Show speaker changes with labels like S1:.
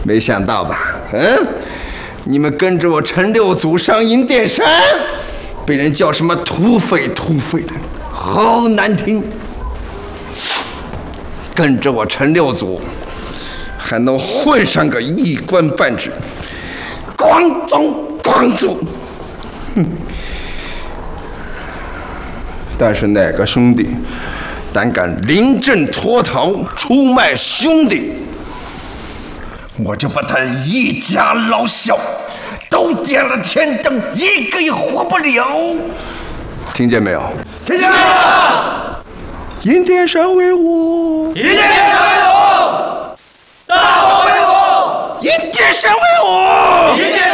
S1: 没想到吧？你们跟着我陈六祖上阴殿山，被人叫什么土匪的，好难听。跟着我陈六祖，还能混上个一官半职，光宗。但是哪个兄弟胆敢临阵脱逃，出卖兄弟，我就把他一家老小都点了天灯，一个也活不了。听见没有？
S2: 听见没有？
S1: 阴殿山为我，
S2: 阴殿山为我，大王为我，
S1: 阴殿山为我，
S2: 阴殿